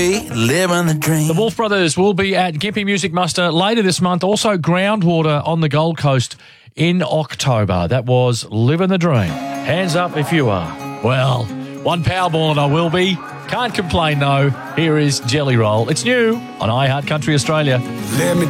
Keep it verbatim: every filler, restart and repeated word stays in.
Living the dream. The Wolf Brothers will be at Gympie Music Muster later this month. Also, Groundwater on the Gold Coast in October. That was Living the Dream. Hands up if you are. Well, one Powerball and I will be. Can't complain, though. Here is Jelly Roll. It's new on iHeart Country Australia. Let me